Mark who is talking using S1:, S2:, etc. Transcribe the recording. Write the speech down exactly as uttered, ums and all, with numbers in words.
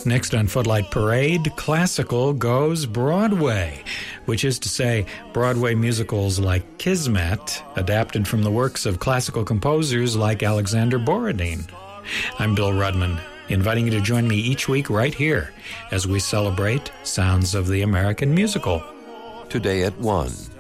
S1: next on Footlight Parade, classical goes Broadway, which is to say Broadway musicals like Kismet, adapted from the works of classical composers like Alexander Borodin. I'm Bill Rudman, inviting you to join me each week right here as we celebrate Sounds of the American Musical.
S2: Today at one.